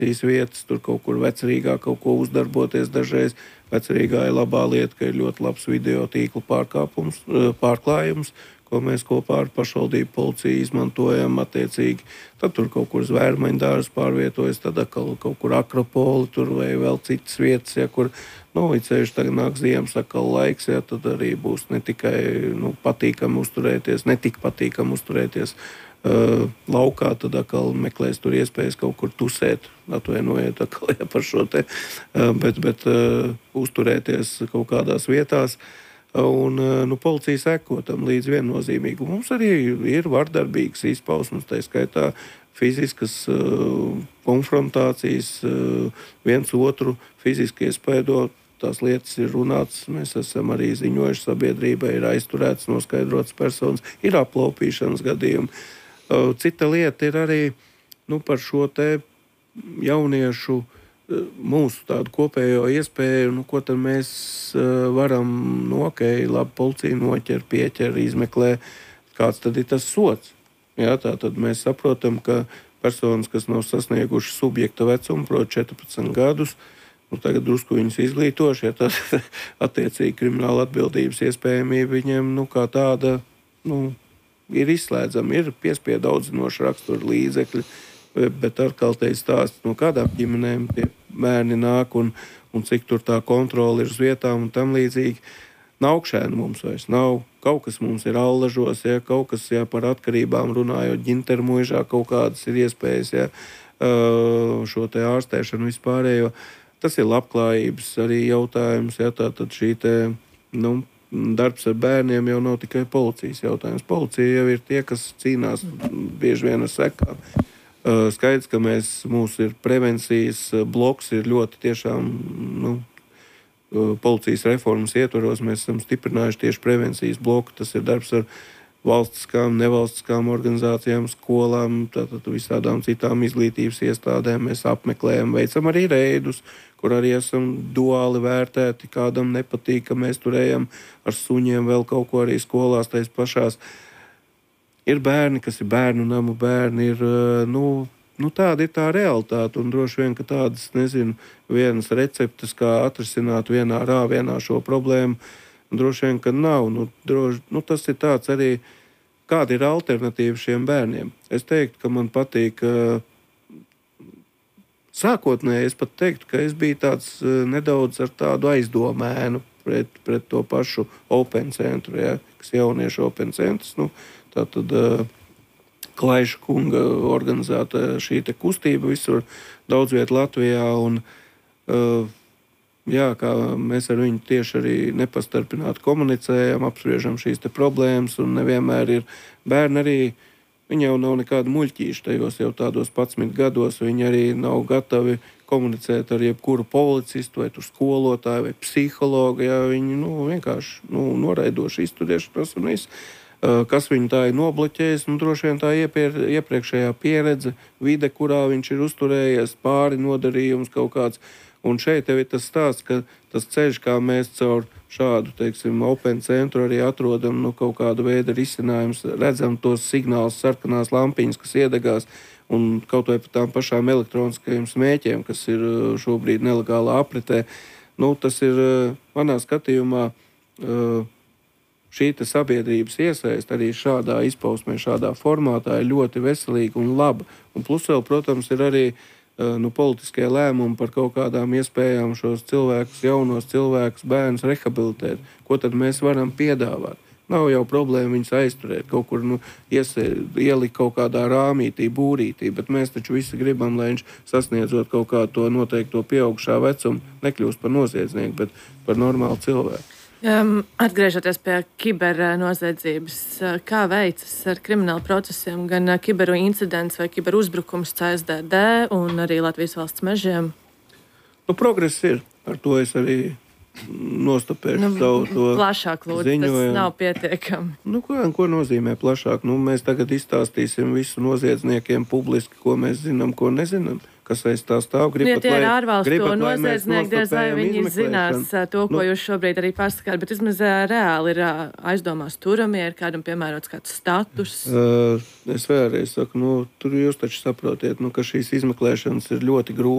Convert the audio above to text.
šīs vietas, tur kaut kur Vecrīgā kaut ko uzdarboties dažreiz. Vecrīgā ir labā lieta, ka ir ļoti labs video tīkla pārklājums, ko mēs kopā ar pašvaldību policiju izmantojam attiecīgi. Tad tur kaut kur Zvērmaņdārs pārvietojas, tad atkal kaut kur Akropoli tur vai vēl citas vietas, ja, kur, ceļš tagad nāk ziemas atkal laiks, ja, tad arī būs ne tikai patīkami uzturēties, ne tik patīkami uzturēties laukā, tad atkal meklēs tur iespējas kaut kur tusēt, atvainojiet atkal, ja, par šo te, bet uzturēties kaut kādās vietās. Un policija seko tam līdz viennozīmīgi. Mums arī ir vardarbīgas izpausmes, tā skaitā fiziskas konfrontācijas, viens otru fiziski iespēdo. Tās lietas ir runāts, mēs esam arī ziņojuši sabiedrībai, ir aizturēts, noskaidrots personas, ir aplaupīšanas gadījumi. Cita lieta ir arī par šo te jauniešu mūsu tādu kopējo iespēju, ko tad mēs varam labi, policija noķer, pieķer, izmeklē, kāds tad ir tas sods. Jā, tā tad mēs saprotam, ka personas, kas nav sasnieguši subjekta vecumu, proti 14 gadus, tagad drusku viņus izglītoši, ja tad attiecīgi krimināla atbildības iespējamība viņiem, kā tāda, ir izslēdzama, ir piespiedu audzinoša rakstura līdzekļi, bet atkal te ir stāsts, no kādām ģimenēm tie bērni nāk un cik tur tā kontrole ir uz vietām un tam līdzīgi. Naukšēna mums vairs nav, kaut kas mums ir allažos, ja, kaut kas, ja, par atkarībām runājot, ģintermuižā kaut kādas ir iespējas, ja, šo te ārstēšanu vispārējo. Tas ir labklājības arī jautājums, ja, tātad šī te, darbs ar bērniem jau nav tikai policijas jautājums. Policija jau ir tie, kas cīnās bieži vien ar sekām. Skaidrs, ka mūsu ir prevencijas bloks, ir ļoti tiešām, policijas reformas ietvaros mēs esam stiprinājuši tieši prevencijas bloku. Tas ir darbs ar valstiskām, nevalstiskām organizācijām, skolām, tātad visādām citām izglītības iestādēm. Mēs apmeklējam, veicam arī reidus, kur arī esam duāli vērtēti, kādam nepatīk, ka mēs tur ejam ar suņiem vēl kaut ko arī skolās tais pašās. Ir bērni, kas ir bērnu namu bērni, ir, tāda ir tā realitāte, un droši vien, ka tādas, vienas receptes, kā atrisināt vienā rāvienā šo problēmu, droši vien, ka nav. Tas ir tāds arī, kāda ir alternatīva šiem bērniem. Es teiktu, ka man patīk, sākotnēji es pat teiktu, ka es biju tāds nedaudz ar tādu aizdomēnu pret to pašu Open centru, ja, kas jauniešu Open centrs, tātad Klaiša kunga organizēta šī te kustība visur daudz viet Latvijā, un kā mēs ar viņu tieši arī nepastarpināti komunicējam, apspriežam šīs te problēmas, un nevienmēr ir bērni arī, viņi jau nav nekādi muļķīši tajos jau tādos 11 gados, viņi arī nav gatavi komunicēt ar jebkuru policistu vai skolotāju vai psihologu, ja viņi vienkārši noraidoši izturēšanos un viss. Kas viņu tā ir nobloķējis, droši vien tā iepriekšējā pieredze, vide, kurā viņš ir uzturējies, pāri nodarījums kaut kāds. Un šeit tev ir tas stāsts, ka tas ceļš, kā mēs caur šādu, Open centru arī atrodam kaut kādu veidu risinājums, redzam tos signālus, sarkanās lampiņas, kas iedegās, un kaut vai par tām pašām elektroniskajiem smēķiem, kas ir šobrīd nelegālā apritē. Tas ir manā skatījumā šī sabiedrības iesaist arī šādā izpausmē, šādā formātā ir ļoti veselīga un laba. Un plus vēl, protams, ir arī politiskie lēmumi par kaut kādām iespējām šos cilvēkus, jaunos cilvēkus, bērnus rehabilitēt. Ko tad mēs varam piedāvāt? Nav jau problēma viņus aizturēt, kaut kur ielikt kaut kādā rāmītī, būrītī, bet mēs taču visi gribam, lai viņš sasniedzot kaut kādu to noteikto pieaugušā vecumu, nekļūst par noziedznieku, bet par normālu cilvēku. Atgriežoties pie kibernoziedzības, kā veicas ar kriminālu procesiem gan kiberu incidents vai kiberu uzbrukums CSDD un arī Latvijas valsts mežiem? Progress ir. Ar to es arī nostapēšu savu to plašāk, lūdzu, ziņojumu. Tas nav pietiekami. Ko nozīmē plašāk? Mēs tagad izstāstīsim visu noziedzniekiem publiski, ko mēs zinām, ko nezinām. kas aiz tā stāv. Ja tie ir ārvalstu noziedznieki, diez vai viņi zinās to, ko jūs šobrīd arī pasakāt, bet vismaz reāli ir aizdomās turamie, ir kādam piemērots kāds status. Es vēlreiz saku, tur jūs taču saprotiet, ka šīs izmeklēšanas ir ļoti grūti.